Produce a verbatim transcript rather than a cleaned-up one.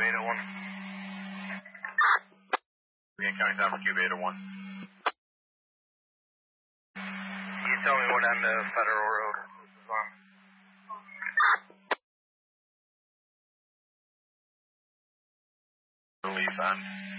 Beta one. Again, County Tower, Q Beta one. Can you tell me what end of Federal Road this is on? Relief end.